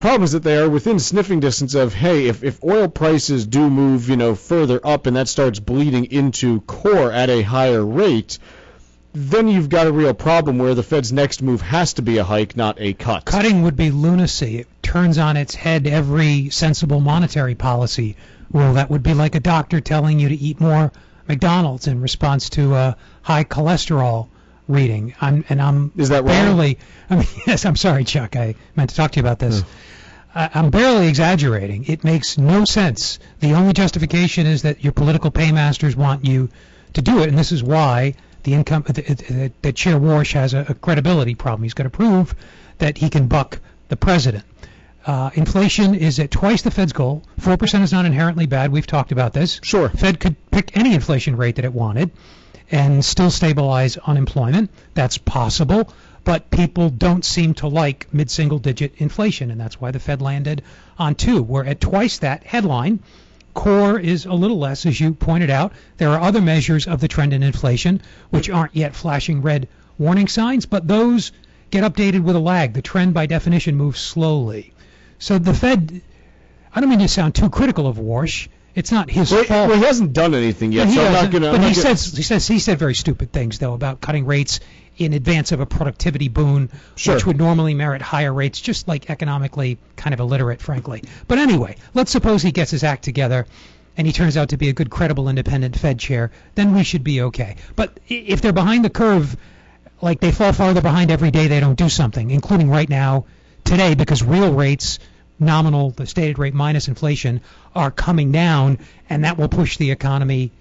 problem is that they are within sniffing distance of, hey, if oil prices do move, further up and that starts bleeding into core at a higher rate, then you've got a real problem where the Fed's next move has to be a hike, not a cut. Cutting would be lunacy. It turns on its head every sensible monetary policy rule. That would be like a doctor telling you to eat more McDonald's in response to a high cholesterol reading. Is that barely, yes, I'm sorry, Chuck. I meant to talk to you about this. I'm barely exaggerating. It makes no sense. The only justification is that your political paymasters want you to do it, and this is why that Chair Warsh has a credibility problem. He's got to prove that he can buck the president. Inflation is at twice the Fed's goal. 4% is not inherently bad. We've talked about this. Sure. Fed could pick any inflation rate that it wanted and still stabilize unemployment. That's possible, but people don't seem to like mid-single-digit inflation, and that's why the Fed landed on 2. We're at twice that headline. Core is a little less, as you pointed out. There are other measures of the trend in inflation which aren't yet flashing red warning signs, but those get updated with a lag. The trend, by definition, moves slowly. So the Fed, I don't mean to sound too critical of Warsh. It's not his fault. Well, he hasn't done anything yet, so I'm not going to... But he said very stupid things, though, about cutting rates in advance of a productivity boon, sure, which would normally merit higher rates, just like economically kind of illiterate, frankly. But anyway, let's suppose he gets his act together and he turns out to be a good, credible, independent Fed chair, then we should be okay. But if they're behind the curve, like they fall farther behind every day they don't do something, including right now, today, because real rates, nominal, the stated rate minus inflation, are coming down, and that will push the economy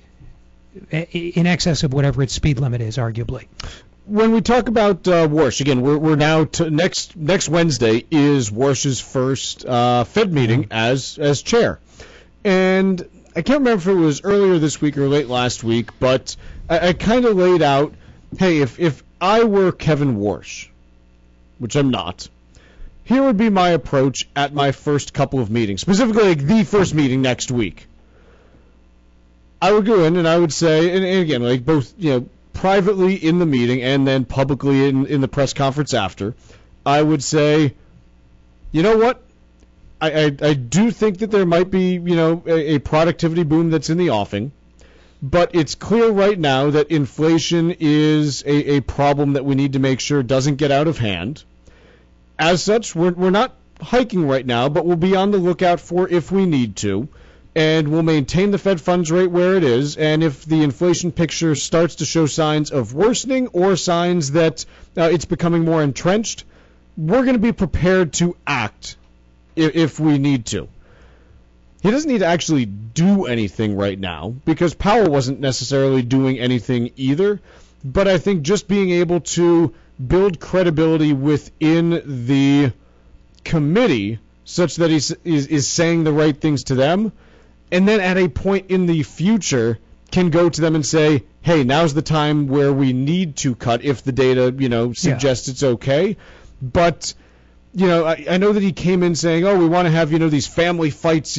in excess of whatever its speed limit is, arguably. When we talk about Warsh, again, we're now next Wednesday is Warsh's first Fed meeting as chair, and I can't remember if it was earlier this week or late last week, but I kind of laid out, hey, if I were Kevin Warsh, which I'm not, here would be my approach at my first couple of meetings, specifically like the first meeting next week. I would go in and I would say, and again, like both, privately in the meeting and then publicly in the press conference after, I would say, you know what? I do think that there might be, a productivity boom that's in the offing, but it's clear right now that inflation is a problem that we need to make sure doesn't get out of hand. As such, we're not hiking right now, but we'll be on the lookout for if we need to, and we'll maintain the Fed funds rate where it is, and if the inflation picture starts to show signs of worsening or signs that it's becoming more entrenched, we're going to be prepared to act if we need to. He doesn't need to actually do anything right now, because Powell wasn't necessarily doing anything either, but I think just being able to build credibility within the committee such that he is saying the right things to them, and then at a point in the future can go to them and say, hey, now's the time where we need to cut if the data, suggests it's okay. But, I know that he came in saying, we want to have, these family fights,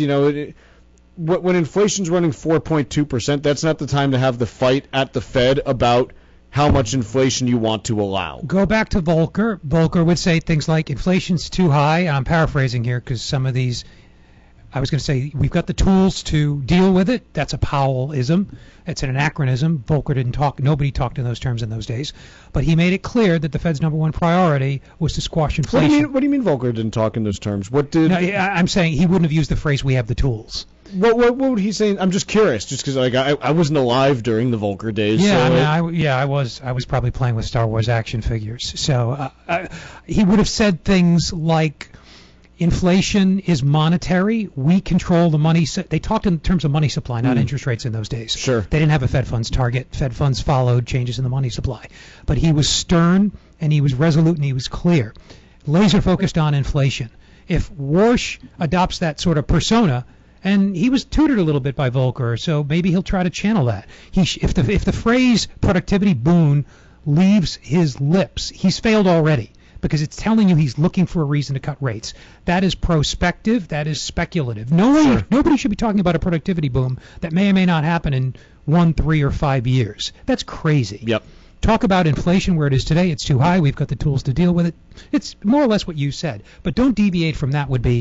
when inflation's running 4.2%, that's not the time to have the fight at the Fed about how much inflation you want to allow. Go back to Volcker. Volcker would say things like inflation's too high. I'm paraphrasing here because some of these, I was going to say, we've got the tools to deal with it. That's a Powellism. It's an anachronism. Volcker didn't talk, nobody talked in those terms in those days. But he made it clear that the Fed's number one priority was to squash inflation. What do you mean Volcker didn't talk in those terms? What did? No, I'm saying he wouldn't have used the phrase, we have the tools. What would he say? I'm just curious, just because I wasn't alive during the Volcker days. Yeah, so, I was probably playing with Star Wars action figures. So he would have said things like, inflation is monetary. We control the money. They talked in terms of money supply, not interest rates in those days. Sure. They didn't have a Fed funds target. Fed funds followed changes in the money supply. But he was stern and he was resolute and he was clear. Laser focused on inflation. If Warsh adopts that sort of persona, and he was tutored a little bit by Volcker, so maybe he'll try to channel that. If the phrase productivity boon leaves his lips, he's failed already, because it's telling you he's looking for a reason to cut rates. That is prospective. That is speculative. Nobody should be talking about a productivity boom that may or may not happen in 1, 3, or 5 years. That's crazy. Yep. talk about inflation where it is today. It's too high. We've got the tools to deal with it. It's more or less what you said. But don't deviate from that would be